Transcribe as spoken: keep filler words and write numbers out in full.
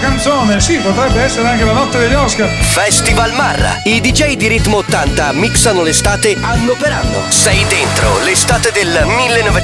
canzone, sì, potrebbe essere anche la notte degli Oscar. Festival Marra. I D J di Ritmo ottanta mixano l'estate anno per anno. Sei dentro l'estate del millenovecentottantanove.